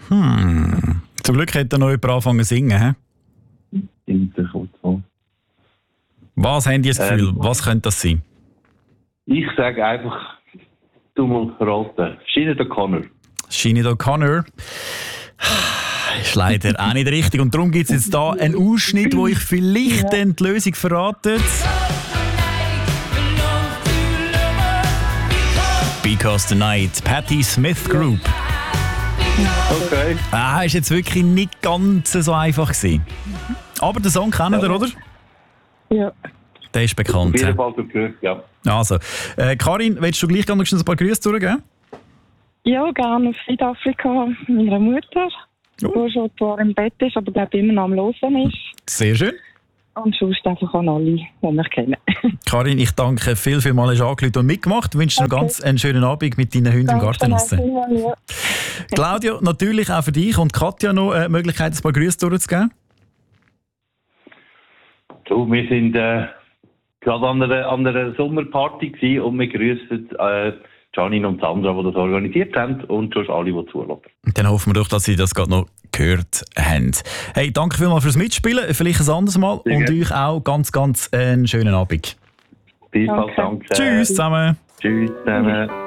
Zum Glück hat er noch jemand angefangen zu singen. Was haben die das Gefühl? Was könnte das sein? Ich sage einfach, du musst verraten. Sinead O'Connor. Sinead O'Connor. Ist leider auch nicht richtig. Und darum gibt es jetzt hier einen Ausschnitt, wo ich vielleicht dann die Lösung verrate. Because the Night, Patti Smith Group. Okay. Ist jetzt wirklich nicht ganz so einfach gewesen. Aber den Song kennt ihr, oder? Ja. Der ist bekannt. Auf jeden Fall gehört, ja. Also, Karin, willst du gleich noch ein paar Grüße durchgeben? Ja, gerne auf Südafrika meiner Mutter, die schon zwar im Bett ist, aber glaube immer noch am Hören ist. Sehr schön. Und sonst einfach an alle, die mich kennen. Karin, ich danke vielmals, hast du angerufen und mitgemacht. Ich wünsche dir noch ganz einen schönen Abend mit deinen Hunden im Garten. Ja. Claudia, natürlich auch für dich und Katja noch die Möglichkeit, ein paar Grüße durchzugeben. So, wir sind gerade an einer Sommerparty gewesen und wir grüßen Janine und Sandra, die das organisiert haben, und sonst alle, die zuhören. Dann hoffen wir doch, dass Sie das gerade noch gehört haben. Hey, danke vielmals fürs Mitspielen, vielleicht ein anderes Mal. Sehr und gerne. euch auch ganz einen schönen Abend. Bis bald, danke. Tschüss zusammen. Tschüss zusammen.